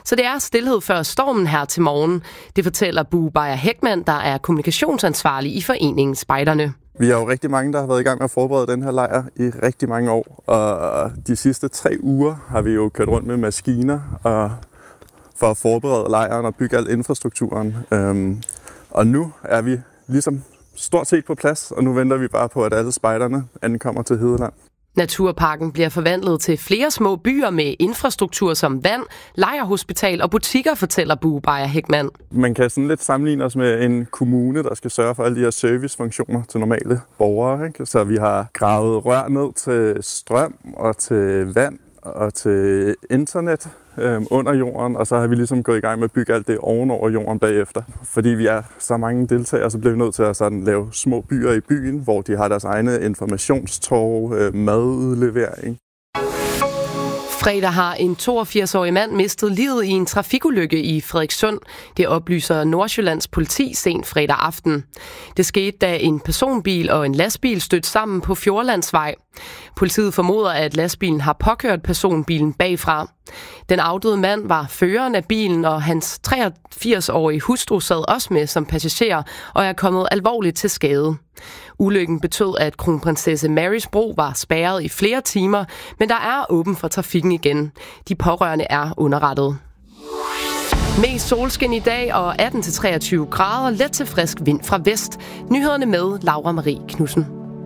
Så det er stilhed før stormen her til morgen. Det fortæller Bue Beyer Heckmann, der er kommunikationsansvarlig i foreningen Spejderne. Vi er jo rigtig mange, der har været i gang med at forberede den her lejr i rigtig mange år. Og de sidste 3 uger har vi jo kørt rundt med maskiner for at forberede lejren og bygge al infrastrukturen. Og nu er vi ligesom stort set på plads, og nu venter vi bare på, at alle spejderne ankommer til Hedeland. Naturparken bliver forvandlet til flere små byer med infrastruktur som vand, lejrhospital og butikker, fortæller Bue Beyer Heckmann. Man kan sådan lidt sammenligne os med en kommune, der skal sørge for alle de her servicefunktioner til normale borgere. Ikke? Så vi har gravet rør ned til strøm og til vand og til internet under jorden, og så har vi ligesom gået i gang med at bygge alt det ovenover jorden bagefter. Fordi vi er så mange deltagere, så bliver vi nødt til at sådan lave små byer i byen, hvor de har deres egne informationstorv, madudlevering. Fredag har en 82-årig mand mistet livet i en trafikulykke i Frederikssund. Det oplyser Nordsjællands politi sent fredag aften. Det skete, da en personbil og en lastbil stødte sammen på Fjordlandsvej. Politiet formoder, at lastbilen har påkørt personbilen bagfra. Den afdøde mand var føreren af bilen, og hans 83-årige hustru sad også med som passager og er kommet alvorligt til skade. Ulykken betød, at kronprinsesse Marys bro var spærret i flere timer, men der er åben for trafikken igen. De pårørende er underrettet. Mest solskin i dag og 18-23 grader, let til frisk vind fra vest. Nyhederne med Laura Marie Knudsen.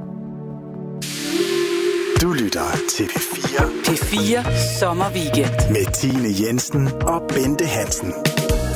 Du lytter til P4. P4 Sommerweekend. Med Tine Jensen og Bente Hansen.